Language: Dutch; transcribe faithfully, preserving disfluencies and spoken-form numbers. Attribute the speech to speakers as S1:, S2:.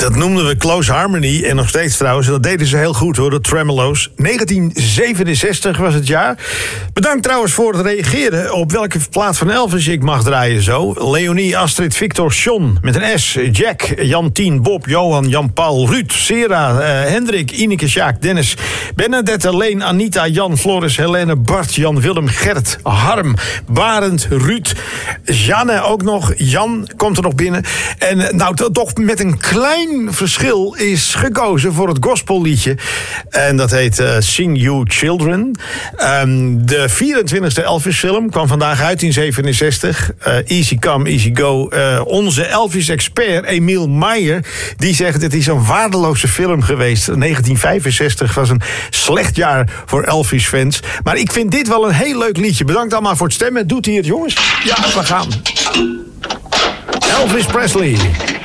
S1: Dat noemden we Close Harmony. En nog steeds trouwens. En dat deden ze heel goed hoor, de Tremolo's. negentien zevenenzestig was het jaar. Bedankt trouwens voor het reageren op welke plaat van Elvis ik mag draaien zo. Leonie, Astrid, Victor, John met een S. Jack, Jan Tien, Bob, Johan, Jan-Paul, Ruud, Sera, uh, Hendrik, Ineke, Sjaak, Dennis, Bernadette, Leen, Anita, Jan, Floris, Helene, Bart, Jan, Willem, Gert, Harm, Barend, Ruud, Janne ook nog. Jan komt er nog binnen. En nou, toch met een klein verschil is gekozen voor het gospelliedje. En dat heet uh, Sing You Children. Um, de vierentwintigste Elvis-film kwam vandaag uit in zevenenzestig. Uh, Easy Come, Easy Go. Uh, onze Elvis-expert Emiel Meijer, die zegt het is een waardeloze film geweest. negentien vijfenzestig was een slecht jaar voor Elvis-fans. Maar ik vind dit wel een heel leuk liedje. Bedankt allemaal voor het stemmen. Doet hij het, jongens? Ja, we gaan. Elvis Presley.